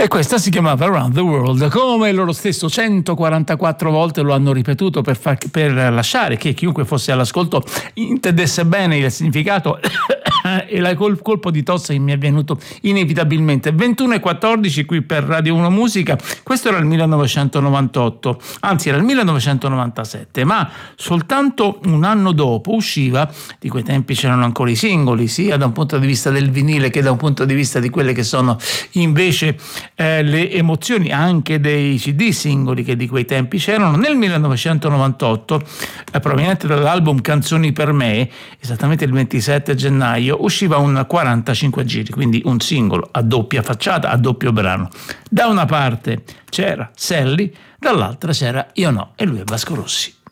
E questa si chiamava Around the World, come loro stesso 144 volte lo hanno ripetuto per lasciare che chiunque fosse all'ascolto intendesse bene il significato e il colpo di tosse che mi è venuto inevitabilmente. 21:14 qui per Radio 1 Musica. Questo era il 1998, anzi era il 1997, ma soltanto un anno dopo usciva, di quei tempi c'erano ancora i singoli, sia da un punto di vista del vinile che da un punto di vista di quelle che sono invece le emozioni anche dei CD singoli che di quei tempi c'erano. Nel 1998, proveniente dall'album Canzoni per me, esattamente il 27 gennaio, usciva un 45 giri, quindi un singolo a doppia facciata, a doppio brano. Da una parte c'era Sally, dall'altra c'era Io no, e lui è Vasco Rossi.